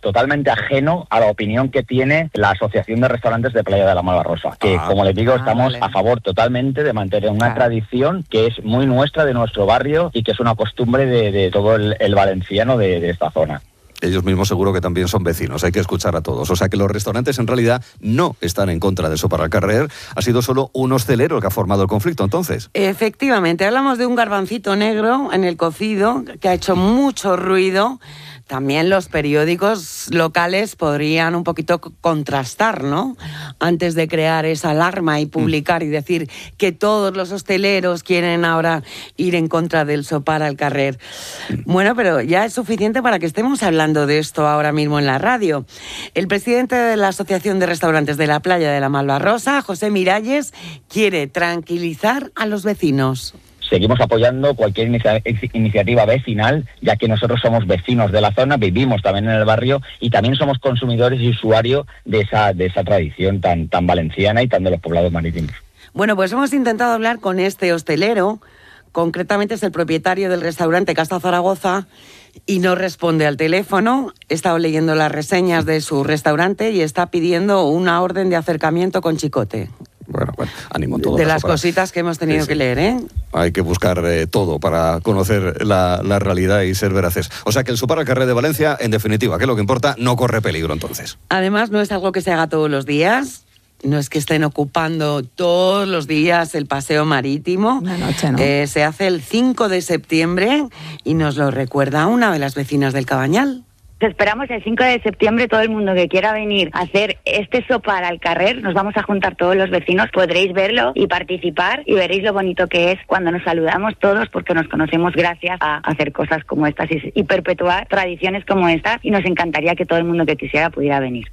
totalmente ajeno a la opinión que tiene la Asociación de Restaurantes de Playa de la Malvarrosa, que como les digo, estamos a favor totalmente de mantener una tradición que es muy nuestra, de nuestro barrio, y que es una costumbre de todo el valenciano de esta zona. Ellos mismos seguro que también son vecinos, hay que escuchar a todos. O sea que los restaurantes en realidad no están en contra del sopar al carrer, ha sido solo un hostelero el que ha formado el conflicto entonces. Efectivamente, hablamos de un garbancito negro en el cocido que ha hecho mucho ruido. También los periódicos locales podrían un poquito contrastar, ¿no? Antes de crear esa alarma y publicar y decir que todos los hosteleros quieren ahora ir en contra del sopar al carrer. Bueno, pero ya es suficiente para que estemos hablando de esto ahora mismo en la radio. El presidente de la Asociación de Restaurantes de la Playa de la Malvarrosa, José Miralles, quiere tranquilizar a los vecinos. Seguimos apoyando cualquier iniciativa vecinal, ya que nosotros somos vecinos de la zona, vivimos también en el barrio y también somos consumidores y usuarios de esa tradición tan valenciana y tan de los poblados marítimos. Bueno, pues hemos intentado hablar con este hostelero, concretamente es el propietario del restaurante Casta Zaragoza, y no responde al teléfono. He estado leyendo las reseñas de su restaurante y está pidiendo una orden de acercamiento con chicote. Bueno, ánimo todo. De las cositas que hemos tenido que leer, ¿eh? Hay que buscar todo para conocer la realidad y ser veraces. O sea que el sopar al carrer de Valencia, en definitiva, que es lo que importa, no corre peligro entonces. Además, no es algo que se haga todos los días. No es que estén ocupando todos los días el paseo marítimo. Una noche, ¿no? Se hace el 5 de septiembre y nos lo recuerda una de las vecinas del Cabanyal. Esperamos el 5 de septiembre, todo el mundo que quiera venir a hacer este sopar al carrer, nos vamos a juntar todos los vecinos, podréis verlo y participar y veréis lo bonito que es cuando nos saludamos todos, porque nos conocemos gracias a hacer cosas como estas y perpetuar tradiciones como estas, y nos encantaría que todo el mundo que quisiera pudiera venir.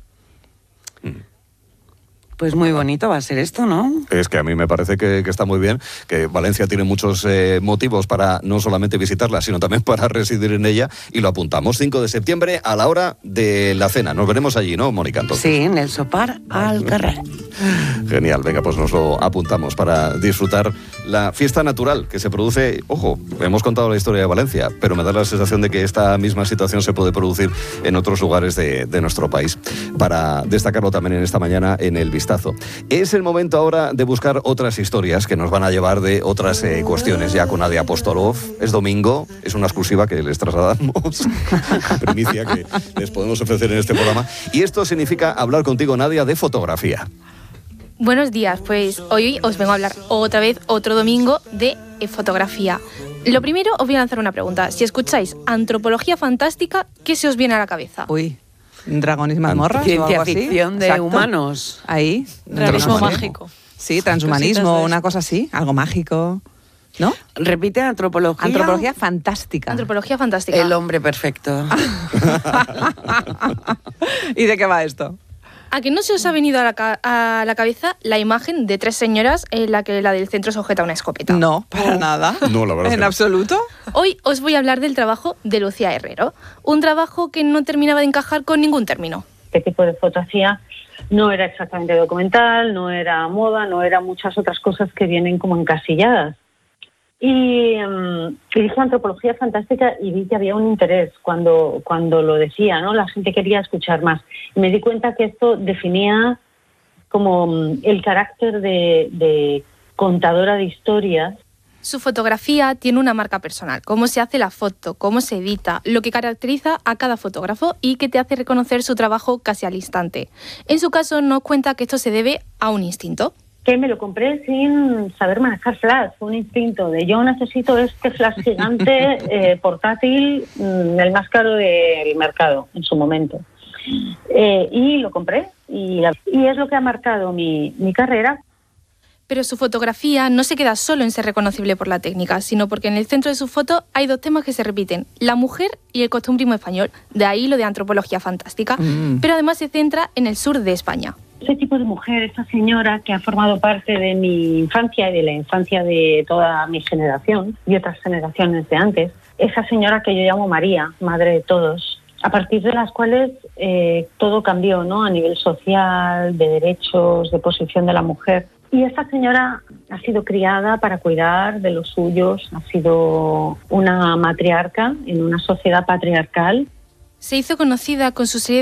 Pues muy bonito va a ser esto, ¿no? Es que a mí me parece que está muy bien, que Valencia tiene muchos motivos para no solamente visitarla, sino también para residir en ella, y lo apuntamos 5 de septiembre a la hora de la cena. Nos veremos allí, ¿no, Mónica? Entonces. Sí, en el sopar al carrer. Genial, venga, pues nos lo apuntamos para disfrutar la fiesta natural que se produce. Ojo, hemos contado la historia de Valencia, pero me da la sensación de que esta misma situación se puede producir en otros lugares de nuestro país. Para destacarlo también en esta mañana en El Vistazo. Es el momento ahora de buscar otras historias que nos van a llevar de otras cuestiones, ya con Nadia Apostolov. Es domingo, es una exclusiva que les trasladamos, primicia que les podemos ofrecer en este programa. Y esto significa hablar contigo, Nadia, de fotografía. Buenos días, pues hoy os vengo a hablar otra vez, otro domingo, de fotografía. Lo primero, os voy a lanzar una pregunta. Si escucháis antropología fantástica, ¿qué se os viene a la cabeza? Uy, dragones y mazmorras. Ciencia ficción de humanos. Ahí. Realismo mágico. Sí, transhumanismo, una cosa así, algo mágico. ¿No? Repite antropología. Antropología fantástica. Antropología fantástica. El hombre perfecto. ¿Y de qué va esto? ¿A que no se os ha venido a la cabeza la imagen de 3 señoras en la que la del centro sujeta una escopeta? No, para nada. No, la verdad. ¿En absoluto? Hoy os voy a hablar del trabajo de Lucía Herrero, un trabajo que no terminaba de encajar con ningún término. Este tipo de foto hacía no era exactamente documental, no era moda, no era muchas otras cosas que vienen como encasilladas. Y dije antropología fantástica y vi que había un interés cuando lo decía, ¿no? La gente quería escuchar más. Y me di cuenta que esto definía como el carácter de contadora de historias. Su fotografía tiene una marca personal, cómo se hace la foto, cómo se edita, lo que caracteriza a cada fotógrafo y que te hace reconocer su trabajo casi al instante. En su caso nos cuenta que esto se debe a un instinto. Que me lo compré sin saber manejar flash, fue un instinto de yo necesito este flash gigante portátil, el más caro del mercado en su momento. Y lo compré y es lo que ha marcado mi carrera. Pero su fotografía no se queda solo en ser reconocible por la técnica, sino porque en el centro de su foto hay 2 temas que se repiten, la mujer y el costumbrismo español, de ahí lo de antropología fantástica, pero además se centra en el sur de España. Ese tipo de mujer, esta señora que ha formado parte de mi infancia y de la infancia de toda mi generación y otras generaciones de antes, esa señora que yo llamo María, madre de todos, a partir de las cuales todo cambió, ¿no? A nivel social, de derechos, de posición de la mujer. Y esta señora ha sido criada para cuidar de los suyos, ha sido una matriarca en una sociedad patriarcal. Se hizo conocida con su serie